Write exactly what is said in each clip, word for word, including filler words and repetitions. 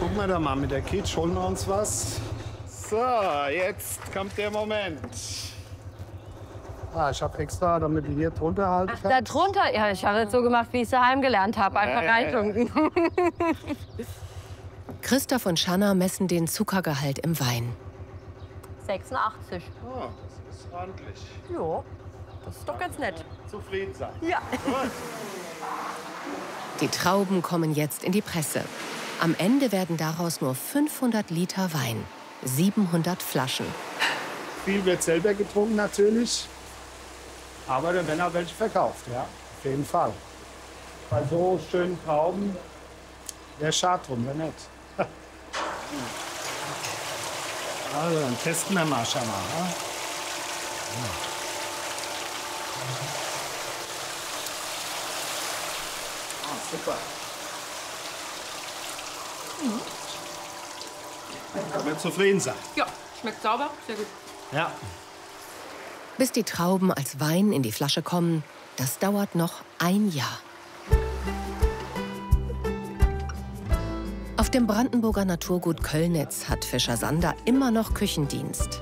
gucken wir da mal mit der Kitsch, holen wir uns was. So, jetzt kommt der Moment. Ah, ich habe extra, damit ich hier drunter halten kann. Da drunter? Ja, ich habe es so gemacht, wie ich es daheim gelernt habe. Einfach Äh, reintunken. Christoph und Shanna messen den Zuckergehalt im Wein. sechsundachtzig. Oh, das ist ordentlich. Jo, das ist doch ganz nett. Zufrieden sein. Ja. Gut. Die Trauben kommen jetzt in die Presse. Am Ende werden daraus nur fünfhundert Liter Wein, siebenhundert Flaschen. Viel wird selber getrunken natürlich, aber dann werden auch welche verkauft, ja, auf jeden Fall. Bei so schönen Trauben wäre schade drum, wäre nett. Also, dann testen wir mal, schau mal. Ja? Ah, super. Mhm. Können wir zufrieden sein? Ja, schmeckt sauber, sehr gut. Ja. Bis die Trauben als Wein in die Flasche kommen, das dauert noch ein Jahr. Auf dem Brandenburger Naturgut Köllnitz hat Fischer Sander immer noch Küchendienst.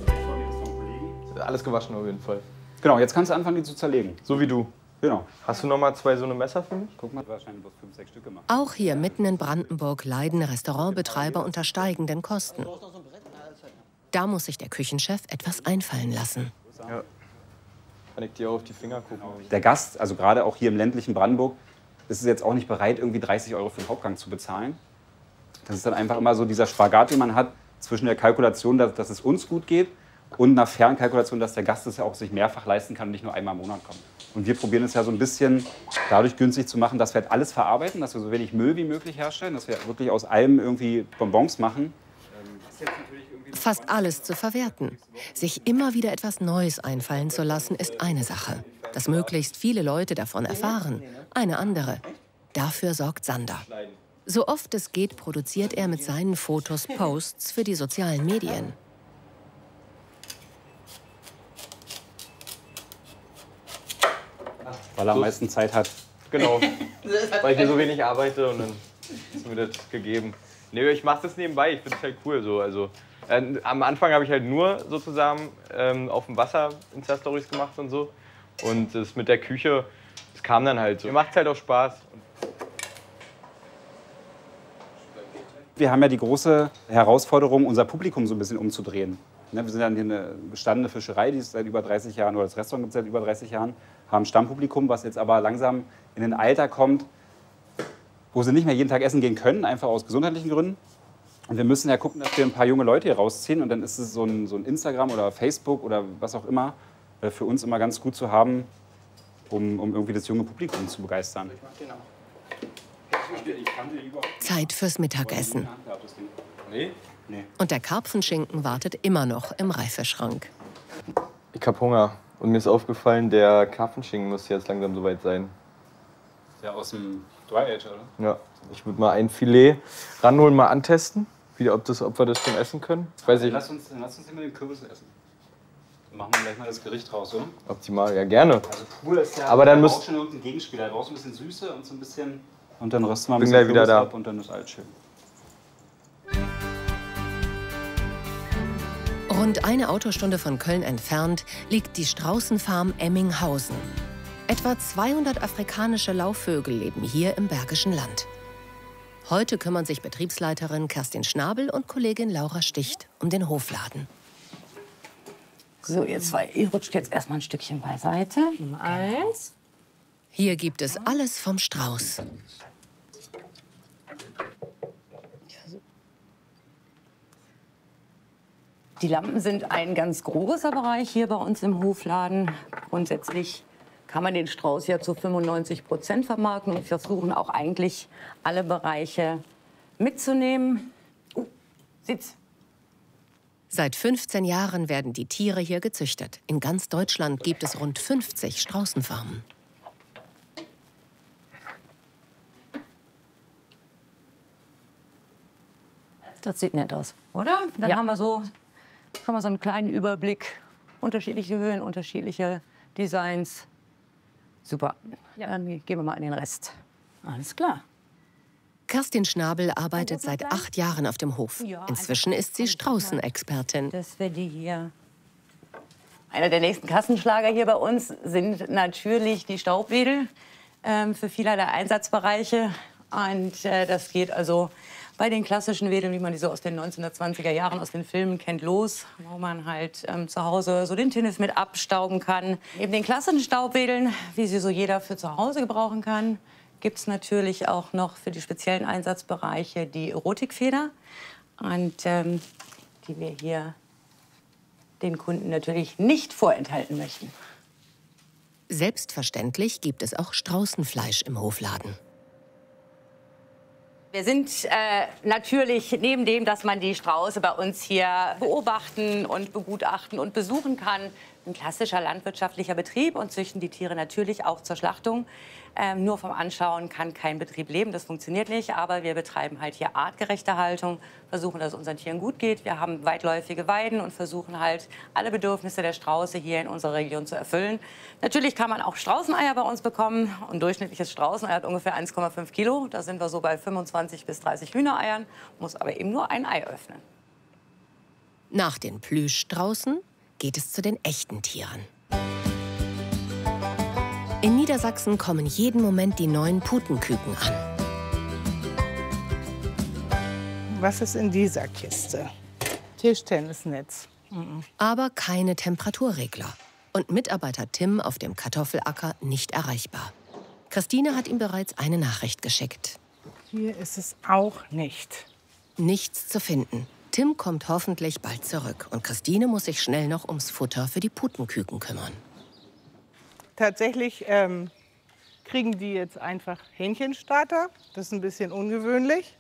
Alles gewaschen auf jeden Fall. Genau, jetzt kannst du anfangen, die zu zerlegen. So wie du. Genau. Hast du noch mal zwei so eine Messer für mich? Guck mal, wahrscheinlich bloß fünf, sechs Stück gemacht. Auch hier mitten in Brandenburg leiden Restaurantbetreiber unter steigenden Kosten. Da muss sich der Küchenchef etwas einfallen lassen. Ja. Kann ich dir auf die Finger gucken? Der Gast, also gerade auch hier im ländlichen Brandenburg, ist jetzt auch nicht bereit, irgendwie dreißig Euro für den Hauptgang zu bezahlen. Das ist dann einfach immer so dieser Spagat, den man hat zwischen der Kalkulation, dass, dass es uns gut geht, und einer fairen Kalkulation, dass der Gast es ja auch sich mehrfach leisten kann und nicht nur einmal im Monat kommt. Und wir probieren es ja so ein bisschen dadurch günstig zu machen, dass wir halt alles verarbeiten, dass wir so wenig Müll wie möglich herstellen, dass wir wirklich aus allem irgendwie Bonbons machen. Fast alles zu verwerten. Sich immer wieder etwas Neues einfallen zu lassen, ist eine Sache. Dass möglichst viele Leute davon erfahren, eine andere. Dafür sorgt Sander. So oft es geht, produziert er mit seinen Fotos Posts für die sozialen Medien. Weil er am meisten Zeit hat. Genau. Weil ich hier so wenig arbeite und dann ist mir das gegeben. Nee, ich mache das nebenbei, ich finde es halt cool so. Also, äh, am Anfang habe ich halt nur sozusagen ähm, auf dem Wasser Insta-Stories gemacht und so. Und das mit der Küche, das kam dann halt so. Mir macht halt auch Spaß. Wir haben ja die große Herausforderung, unser Publikum so ein bisschen umzudrehen. Wir sind dann hier eine gestandene Fischerei, die ist seit über dreißig Jahren, oder das Restaurant gibt es seit über dreißig Jahren, haben Stammpublikum, was jetzt aber langsam in ein Alter kommt, wo sie nicht mehr jeden Tag essen gehen können, einfach aus gesundheitlichen Gründen. Und wir müssen ja gucken, dass wir ein paar junge Leute hier rausziehen. Und dann ist es so ein, so ein Instagram oder Facebook oder was auch immer für uns immer ganz gut zu haben, um, um irgendwie das junge Publikum zu begeistern. Zeit fürs Mittagessen. Nee? Und der Karpfenschinken wartet immer noch im Reifeschrank. Ich hab Hunger. Und mir ist aufgefallen, der Karpfenschinken muss jetzt langsam soweit sein. Der aus dem Dry Age, oder? Ja. Ich würde mal ein Filet ranholen, mal antesten, wie, ob, das, ob wir das schon essen können. Weiß ich. Lass uns, lass uns immer den Kürbis essen. Dann machen wir gleich mal das Gericht raus, oder? Optimal, ja gerne. Also pur ist ja, aber dann braucht müsst schon irgendein Gegenspieler. Da brauchst du ein bisschen Süße und so ein bisschen... Und dann rösten wir ein Bin bisschen gleich wieder Kürbis da. ab und dann ist alles schön. Rund eine Autostunde von Köln entfernt liegt die Straußenfarm Emminghausen. Etwa zweihundert afrikanische Laufvögel leben hier im Bergischen Land. Heute kümmern sich Betriebsleiterin Kerstin Schnabel und Kollegin Laura Sticht um den Hofladen. So, ihr zwei, ihr rutscht jetzt erstmal ein Stückchen beiseite. Nummer eins. Hier gibt es alles vom Strauß. Die Lampen sind ein ganz großer Bereich hier bei uns im Hofladen. Grundsätzlich kann man den Strauß ja zu fünfundneunzig Prozent vermarkten. Und wir versuchen auch eigentlich alle Bereiche mitzunehmen. Uh, Sitz. Seit fünfzehn Jahren werden die Tiere hier gezüchtet. In ganz Deutschland gibt es rund fünfzig Straußenfarmen. Das sieht nett aus, oder? Dann Ja. haben wir so, haben wir so einen kleinen Überblick. Unterschiedliche Höhen, unterschiedliche Designs. Super. Dann gehen wir mal in den Rest. Alles klar. Kerstin Schnabel arbeitet seit acht Jahren auf dem Hof. Inzwischen ist sie Straußenexpertin. Dass wir die hier. Einer der nächsten Kassenschlager hier bei uns sind natürlich die Staubwedel ähm, für vielerlei Einsatzbereiche. Und äh, das geht also bei den klassischen Wedeln, wie man die so aus den neunzehnhundertzwanziger Jahren aus den Filmen kennt, los, wo man halt ähm, zu Hause so den Tinnis mit abstauben kann. Neben den klassischen Staubwedeln, wie sie so jeder für zu Hause gebrauchen kann, gibt es natürlich auch noch für die speziellen Einsatzbereiche die Erotikfeder. Und ähm, die wir hier den Kunden natürlich nicht vorenthalten möchten. Selbstverständlich gibt es auch Straußenfleisch im Hofladen. Wir sind äh, natürlich neben dem, dass man die Strauße bei uns hier beobachten und begutachten und besuchen kann, ein klassischer landwirtschaftlicher Betrieb und züchten die Tiere natürlich auch zur Schlachtung. Ähm, nur vom Anschauen kann kein Betrieb leben, das funktioniert nicht. Aber wir betreiben halt hier artgerechte Haltung, versuchen, dass es unseren Tieren gut geht. Wir haben weitläufige Weiden und versuchen halt, alle Bedürfnisse der Strauße hier in unserer Region zu erfüllen. Natürlich kann man auch Straußeneier bei uns bekommen. Ein durchschnittliches Straußenei hat ungefähr eins Komma fünf Kilo. Da sind wir so bei fünfundzwanzig bis dreißig Hühnereiern, muss aber eben nur ein Ei öffnen. Nach den Plüschstraußen geht es zu den echten Tieren. In Niedersachsen kommen jeden Moment die neuen Putenküken an. Was ist in dieser Kiste? Tischtennisnetz. Mhm. Aber keine Temperaturregler. Und Mitarbeiter Tim auf dem Kartoffelacker nicht erreichbar. Christine hat ihm bereits eine Nachricht geschickt. Hier ist es auch nicht. Nichts zu finden. Tim kommt hoffentlich bald zurück und Christine muss sich schnell noch ums Futter für die Putenküken kümmern. Tatsächlich ähm, kriegen die jetzt einfach Hähnchenstarter. Das ist ein bisschen ungewöhnlich.